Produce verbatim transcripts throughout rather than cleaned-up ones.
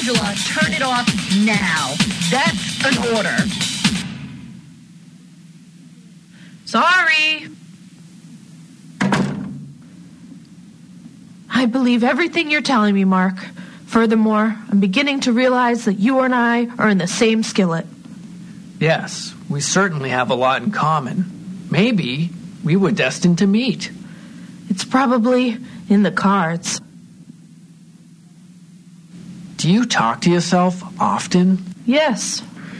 Angela, turn it off now. That's an order. Sorry. I believe everything you're telling me, Mark. Furthermore, I'm beginning to realize that you and I are in the same skillet. Yes, we certainly have a lot in common. Maybe we were destined to meet. It's probably in the cards. Do you talk to yourself often? Yes.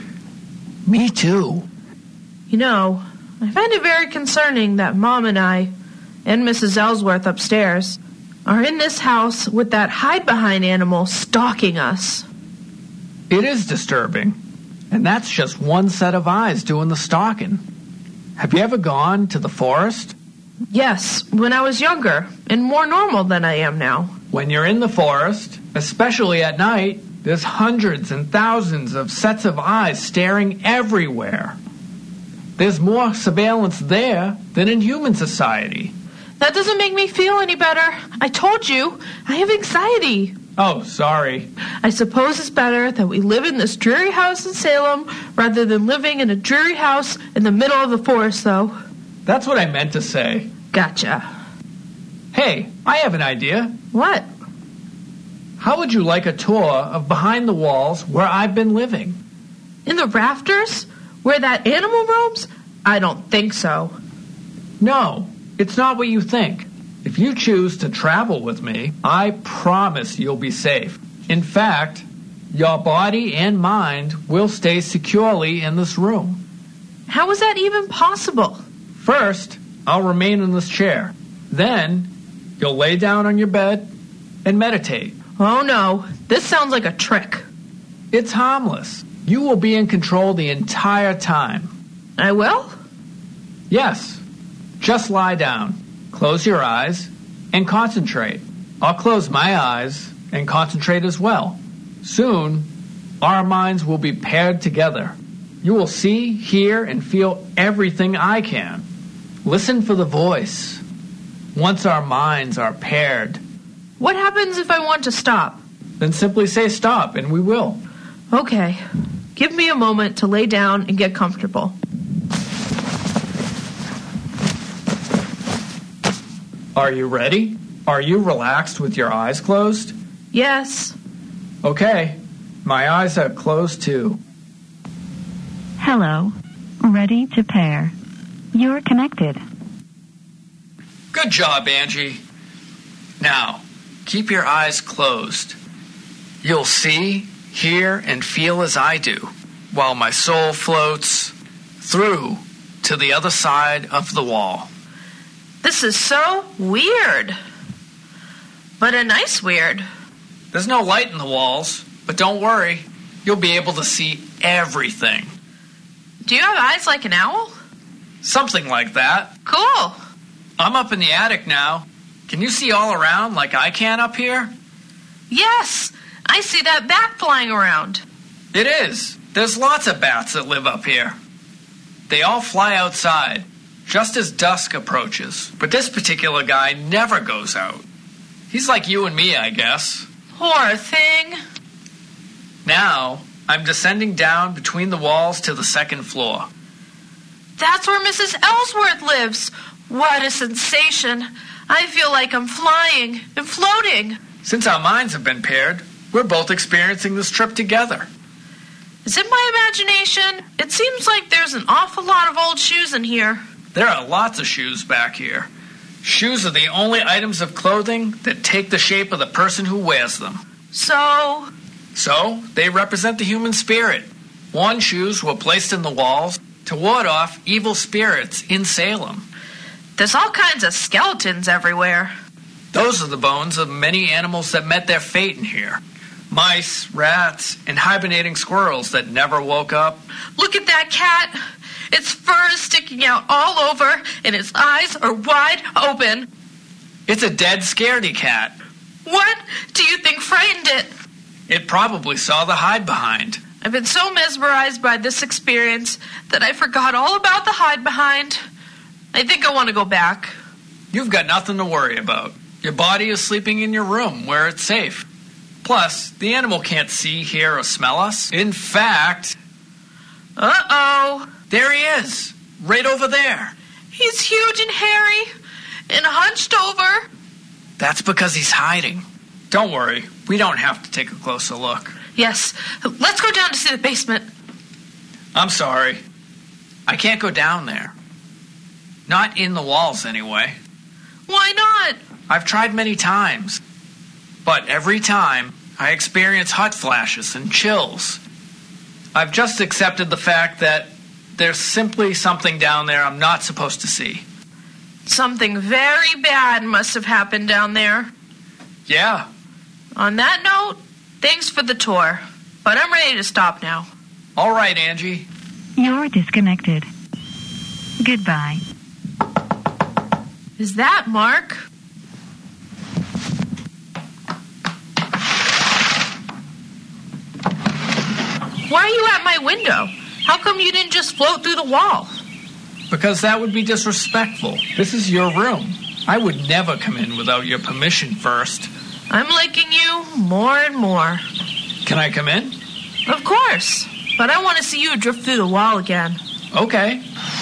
Me too. You know, I find it very concerning that Mom and I, and Missus Ellsworth upstairs, are in this house with that hide-behind animal stalking us. It is disturbing. And that's just one set of eyes doing the stalking. Have you ever gone to the forest? Yes, when I was younger, and more normal than I am now. When you're in the forest, especially at night, there's hundreds and thousands of sets of eyes staring everywhere. There's more surveillance there than in human society. That doesn't make me feel any better. I told you, I have anxiety. Oh, sorry. I suppose it's better that we live in this dreary house in Salem rather than living in a dreary house in the middle of the forest, though. That's what I meant to say. Gotcha. Hey, I have an idea. What? How would you like a tour of behind the walls where I've been living? In the rafters? Where that animal roams? I don't think so. No, it's not what you think. If you choose to travel with me, I promise you'll be safe. In fact, your body and mind will stay securely in this room. How is that even possible? First, I'll remain in this chair. Then, you'll lay down on your bed and meditate. Oh no, this sounds like a trick. It's harmless. You will be in control the entire time. I will? Yes. Just lie down. Close your eyes and concentrate. I'll close my eyes and concentrate as well. Soon, our minds will be paired together. You will see, hear, and feel everything I can. Listen for the voice. Once our minds are paired, what happens if I want to stop? Then simply say stop, and we will. Okay. Give me a moment to lay down and get comfortable. Are you ready? Are you relaxed with your eyes closed? Yes. Okay. My eyes are closed too. Hello. Ready to pair. You're connected. Good job, Angie. Now, keep your eyes closed. You'll see, hear, and feel as I do, while my soul floats through to the other side of the wall. This is so weird. But a nice weird. There's no light in the walls, but don't worry. You'll be able to see everything. Do you have eyes like an owl? Something like that. Cool. I'm up in the attic now. Can you see all around like I can up here? Yes, I see that bat flying around. It is. There's lots of bats that live up here. They all fly outside, just as dusk approaches. But this particular guy never goes out. He's like you and me, I guess. Poor thing. Now, I'm descending down between the walls to the second floor. That's where Missus Ellsworth lives. What a sensation. I feel like I'm flying and floating. Since our minds have been paired, we're both experiencing this trip together. Is it my imagination? It seems like there's an awful lot of old shoes in here. There are lots of shoes back here. Shoes are the only items of clothing that take the shape of the person who wears them. So? So, they represent the human spirit. Worn shoes were placed in the walls to ward off evil spirits in Salem. There's all kinds of skeletons everywhere. Those are the bones of many animals that met their fate in here. Mice, rats, and hibernating squirrels that never woke up. Look at that cat. Its fur is sticking out all over, and its eyes are wide open. It's a dead scaredy cat. What do you think frightened it? It probably saw the hide behind. I've been so mesmerized by this experience that I forgot all about the hide behind. I think I want to go back. You've got nothing to worry about. Your body is sleeping in your room where it's safe. Plus, the animal can't see, hear, or smell us. In fact... Uh-oh. There he is, right over there. He's huge and hairy and hunched over. That's because he's hiding. Don't worry, we don't have to take a closer look. Yes, let's go down to see the basement. I'm sorry. I can't go down there. Not in the walls, anyway. Why not? I've tried many times. But every time, I experience hot flashes and chills. I've just accepted the fact that there's simply something down there I'm not supposed to see. Something very bad must have happened down there. Yeah. On that note, thanks for the tour. But I'm ready to stop now. All right, Angie. You're disconnected. Goodbye. Is that Mark? Why are you at my window? How come you didn't just float through the wall? Because that would be disrespectful. This is your room. I would never come in without your permission first. I'm liking you more and more. Can I come in? Of course. But I want to see you drift through the wall again. Okay.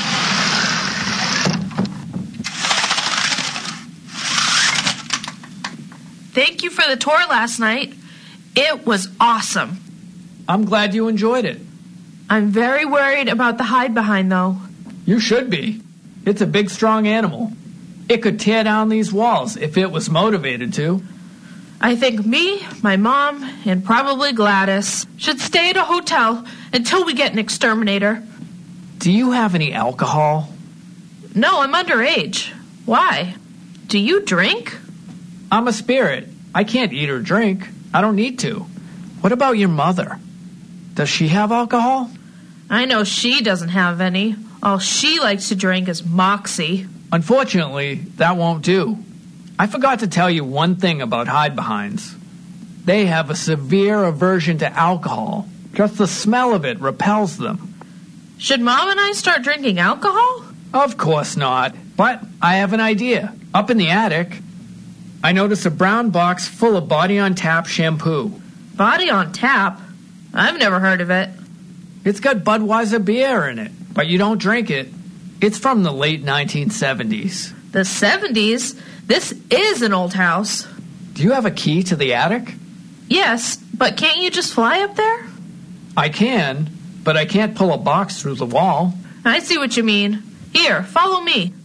Thank you for the tour last night. It was awesome. I'm glad you enjoyed it. I'm very worried about the hide-behind, though. You should be. It's a big, strong animal. It could tear down these walls if it was motivated to. I think me, my mom, and probably Gladys should stay at a hotel until we get an exterminator. Do you have any alcohol? No, I'm underage. Why? Do you drink? I'm a spirit. I can't eat or drink. I don't need to. What about your mother? Does she have alcohol? I know she doesn't have any. All she likes to drink is Moxie. Unfortunately, that won't do. I forgot to tell you one thing about hide-behinds. They have a severe aversion to alcohol. Just the smell of it repels them. Should Mom and I start drinking alcohol? Of course not. But I have an idea. Up in the attic, I noticed a brown box full of Body on Tap shampoo. Body on Tap? I've never heard of it. It's got Budweiser beer in it, but you don't drink it. It's from the late nineteen seventies. The seventies? This is an old house. Do you have a key to the attic? Yes, but can't you just fly up there? I can, but I can't pull a box through the wall. I see what you mean. Here, follow me.